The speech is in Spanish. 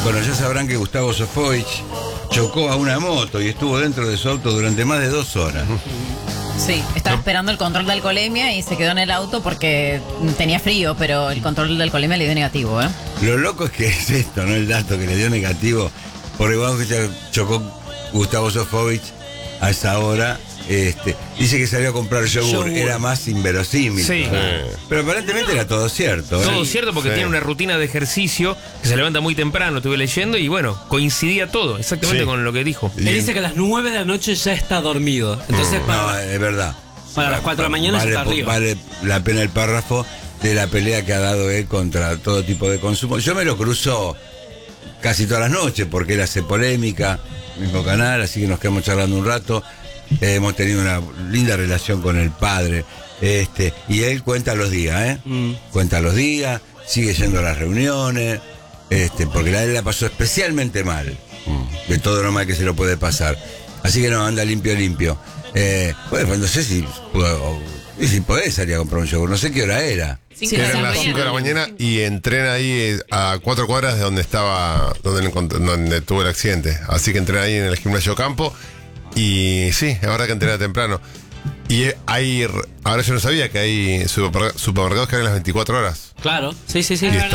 Bueno, ya sabrán que Gustavo Sofovich chocó a una moto y estuvo dentro de su auto durante más de 2 horas. Sí, estaba esperando el control de alcoholemia y se quedó en el auto porque tenía frío, pero el control de alcoholemia le dio negativo, ¿eh? Lo loco es que es esto, ¿no? El dato que le dio negativo. Porque cuando chocó Gustavo Sofovich a esa hora, dice que salió a comprar yogur. Era más inverosímil. Sí. Pero aparentemente era todo cierto. Todo cierto porque tiene una rutina de ejercicio que se levanta muy temprano, estuve leyendo, y bueno, coincidía todo exactamente con lo que dijo. Él dice que a las 9 de la noche ya está dormido. Entonces, No, es verdad. para las 4 de la mañana vale, ya está arriba. Vale la pena el párrafo de la pelea que ha dado él contra todo tipo de consumo. Yo me lo cruzo casi todas las noches porque él hace polémica, mismo canal, así que nos quedamos charlando un rato. Hemos tenido una linda relación con el padre. Y él cuenta los días, Cuenta los días, sigue yendo a las reuniones, porque él la pasó especialmente mal, de todo lo mal que se lo puede pasar. Así que no, anda limpio. Bueno, no sé si podés salir a comprar un yogur, no sé qué hora era. Eran las 5 de la mañana y entrena ahí a 4 cuadras de donde estaba, donde tuvo el accidente. Así que entrena ahí en el gimnasio campo. Y sí, es verdad que entrena temprano. Y ahora yo no sabía que hay supermercados que abren las 24 horas. Claro, sí. Y está